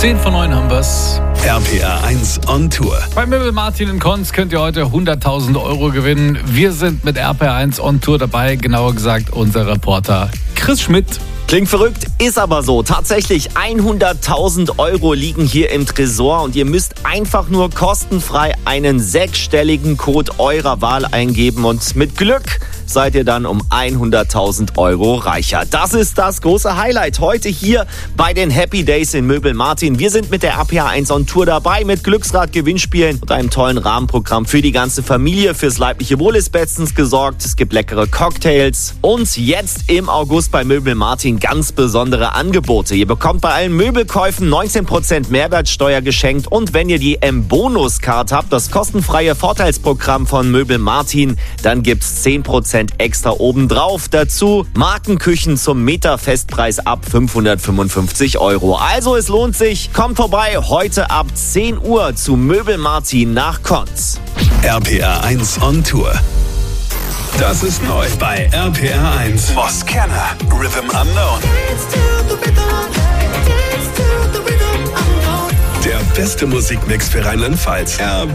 10:09 haben wir's. RPR 1 on Tour. Bei Möbel Martin in Konz könnt ihr heute 100.000 € gewinnen. Wir sind mit RPR 1 on Tour dabei, genauer gesagt unser Reporter Chris Schmidt. Klingt verrückt, ist aber so. Tatsächlich 100.000 € liegen hier im Tresor und ihr müsst einfach nur kostenfrei einen 6-stelligen Code eurer Wahl eingeben und mit Glück seid ihr dann um 100.000 € reicher. Das ist das große Highlight heute hier bei den Happy Days in Möbel Martin. Wir sind mit der RPR 1 on Tour dabei mit Glücksrad-Gewinnspielen und einem tollen Rahmenprogramm für die ganze Familie. Fürs leibliche Wohl ist bestens gesorgt. Es gibt leckere Cocktails und jetzt im August bei Möbel Martin ganz besondere Angebote. Ihr bekommt bei allen Möbelkäufen 19% Mehrwertsteuer geschenkt und wenn ihr die M-Bonus-Card habt, das kostenfreie Vorteilsprogramm von Möbel Martin, dann gibt's 10% extra obendrauf. Dazu Markenküchen zum Meterfestpreis ab 555 €. Also es lohnt sich. Kommt vorbei heute ab 10 Uhr zu Möbel Martin nach Konz. RPR 1 on Tour. Das ist neu bei RPR 1. Moskana, Rhythm Unknown. Der beste Musikmix für Rheinland-Pfalz.